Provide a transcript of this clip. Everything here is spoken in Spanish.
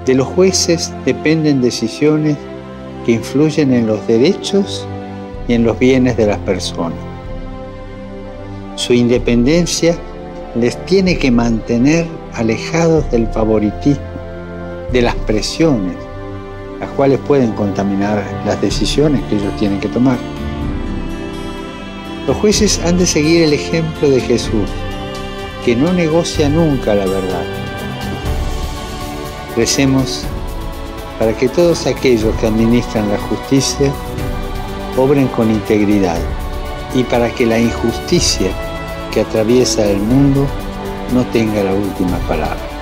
De los jueces dependen decisiones que influyen en los derechos y en los bienes de las personas. Su independencia les tiene que mantener alejados del favoritismo, de las presiones, las cuales pueden contaminar las decisiones que ellos tienen que tomar. Los jueces han de seguir el ejemplo de Jesús, que no negocia nunca la verdad. Recemos para que todos aquellos que administran la justicia obren con integridad y para que la injusticia que atraviesa el mundo no tenga la última palabra.